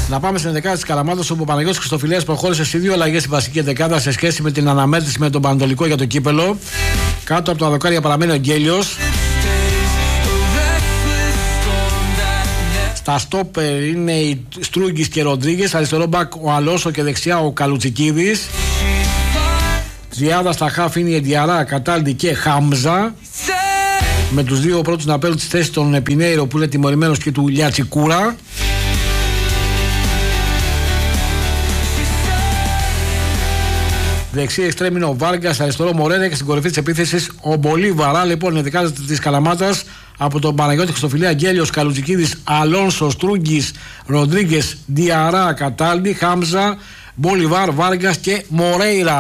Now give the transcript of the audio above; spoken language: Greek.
Να πάμε στην 11η της Καλαμάτας, όπου ο Παναγιώτης Χριστοφιλέας προχώρησε σε 2 αλλαγές στη βασική 11 σε σχέση με την αναμέτρηση με τον Πανατολικό για το κύπελο. Κάτω από τα δοκάρια παραμένει ο Γκέλιος. Στα στόπερ είναι οι Στρούγκης και Ροντρίγκες. Αριστερό μπακ ο Αλόσο και δεξιά ο Καλουτσικίδης. Τριάδα στα χαφ είναι η Εντιαρά, Κατάλντι και Χάμζα. Με τους 2 πρώτους να παίρνουν τις θέσεις των Πινέιρο που είναι τιμωρημένος και του Λιατσικούρα. Δεξί εξτρέμ είναι ο Βάργκας, αριστερό Μορένα και στην κορυφή της επίθεσης ο Μπολίβαρα. Λοιπόν, η δεκάδα της Καλαμάτας από τον Παναγιώτη Χριστοφιλέα, Γκέλιος, Καλουτσικίδης, Αλόνσο, Στρούγκης, Ροντρίγκες, Διαρά, Κατάλντι, Χάμζα, Μπολιβάρ, Βάργκας και Μορέιρα.